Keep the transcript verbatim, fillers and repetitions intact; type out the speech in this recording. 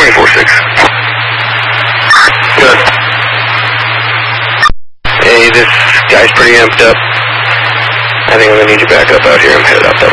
three four six. Good. Hey, this guy's pretty amped up. I think I'm gonna need you back up out here. I'm headed out that